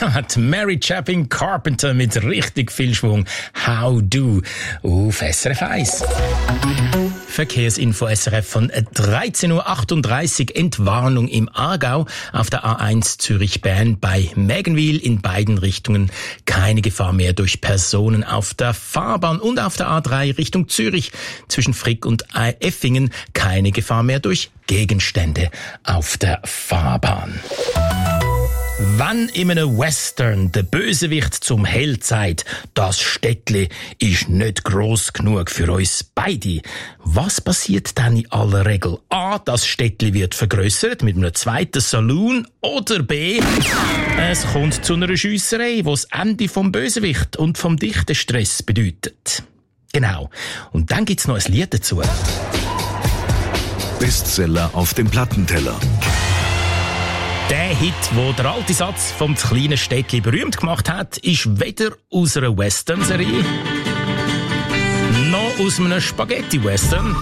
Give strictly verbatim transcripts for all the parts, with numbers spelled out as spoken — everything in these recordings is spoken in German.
hat Mary Chapin Carpenter mit richtig viel Schwung. How Do auf S R F eins. Verkehrsinfo S R F von dreizehn Uhr achtunddreißig. Entwarnung im Aargau auf der A eins Zürich-Bern bei Mägenwil in beiden Richtungen. Keine Gefahr mehr durch Personen auf der Fahrbahn und auf der A drei Richtung Zürich zwischen Frick und Effingen. Keine Gefahr mehr durch Gegenstände auf der Fahrbahn. Wann in einem Western der Bösewicht zum Held sagt, das Städtli ist nicht gross genug für uns beide. Was passiert dann in aller Regel? A. Das Städtli wird vergrössert mit einem zweiten Saloon. Oder B. Es kommt zu einer Schiesserei, die das Ende vom Bösewicht und vom dichten Stress bedeutet. Genau. Und dann gibt's noch ein Lied dazu. Bestseller auf dem Plattenteller. Der Hit, wo der alte Satz vom kleinen Städtli berühmt gemacht hat, ist weder aus einer Western-Serie noch aus einem Spaghetti-Western,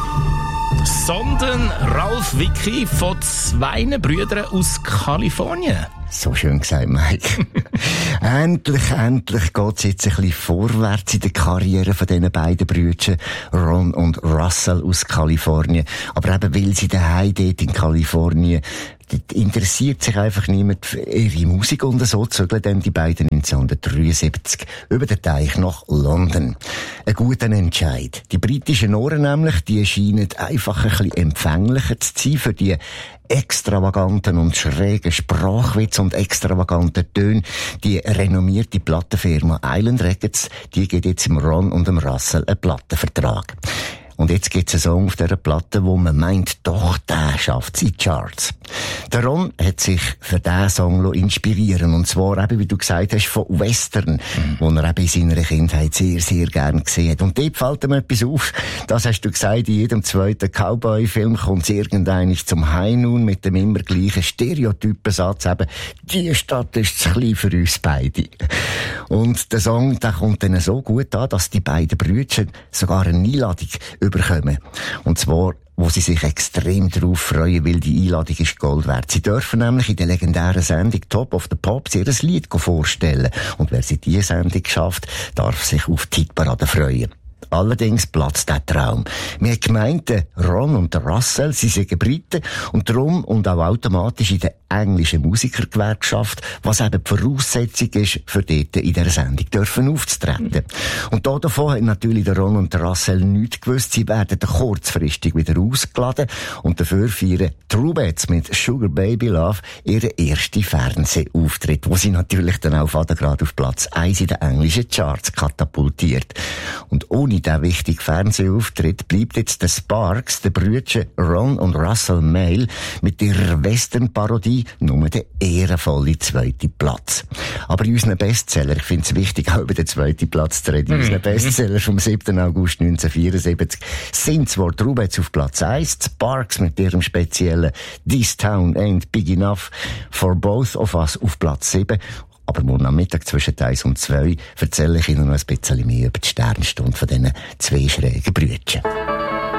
sondern Ralph Vicky von zwei Brüdern aus Kalifornien. So schön gesagt, Mike. endlich, endlich geht's jetzt ein bisschen vorwärts in der Karriere von diesen beiden Brüdern, Ron und Russell aus Kalifornien. Aber eben, weil sie daheim dort in Kalifornien, dort interessiert sich einfach niemand für ihre Musik und so zögeln dann die beiden neunzehnhundertdreiundsiebzig über den Teich nach London. Ein guter Entscheid. Die britischen Ohren nämlich, die scheinen einfach ein bisschen empfänglicher zu sein für die extravaganten und schrägen Sprachwitz und extravaganten Töne. Die renommierte Plattenfirma Island Records, die gibt jetzt dem Ron und dem Russell einen Plattenvertrag. Und jetzt gibt's einen Song auf dieser Platte, wo man meint, doch, der schafft sie Charts. Der Ron hat sich für diesen Song inspirieren und zwar eben, wie du gesagt hast, von Western, mhm. wo er eben in seiner Kindheit sehr, sehr gern gesehen hat. Und dort fällt ihm etwas auf. Das hast du gesagt, in jedem zweiten Cowboy-Film kommt es irgendeines zum High Noon mit dem immer gleichen Stereotypensatz eben, die Stadt ist zu klein für uns beide. Und der Song, der kommt dann so gut an, dass die beiden Brüder sogar eine Einladung überkommen. Und zwar, wo sie sich extrem darauf freuen, weil die Einladung ist Gold wert. Sie dürfen nämlich in der legendären Sendung Top of the Pops ihr Lied vorstellen. Und wer sie diese Sendung schafft, darf sich auf die Hitparade freuen. Allerdings platzt der Traum. Wir haben gemeint, der Ron und der Russell, sie sind Briten und darum und auch automatisch in der englischen Musikergewerkschaft, was eben die Voraussetzung ist, für dort in dieser Sendung dürfen aufzutreten. Und da davon haben natürlich der Ron und der Russell nichts gewusst. Sie werden kurzfristig wieder ausgeladen und dafür feiern Truebats mit Sugar Baby Love ihren ersten Fernsehauftritt, wo sie natürlich dann auch gerade auf Platz eins in den englischen Charts katapultiert. Und ohne diesen wichtigen Fernsehauftritt bleibt jetzt der Sparks, der Brüder Ron und Russell Mail, mit ihrer Western-Parodie nur der ehrenvolle zweite Platz. Aber in unseren Bestseller, ich finde es wichtig, auch über den zweiten Platz zu reden, in unseren Bestseller vom siebten August neunzehnhundertvierundsiebzig sind zwar Truebats auf Platz eins, Sparks mit ihrem speziellen This Town Ain't Big Enough for Both of Us auf Platz sieben. Aber morgen am Mittag zwischen eins und zwei erzähle ich Ihnen noch ein bisschen mehr über die Sternstunde von diesen zwei schrägen Brüdern.